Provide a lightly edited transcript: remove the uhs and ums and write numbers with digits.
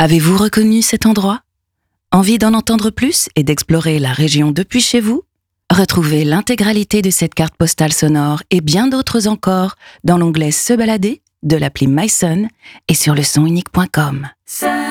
Avez-vous reconnu cet endroit ? Envie d'en entendre plus et d'explorer la région depuis chez vous ? Retrouvez l'intégralité de cette carte postale sonore et bien d'autres encore dans l'onglet Se balader de l'appli myson et sur lesonunique.com.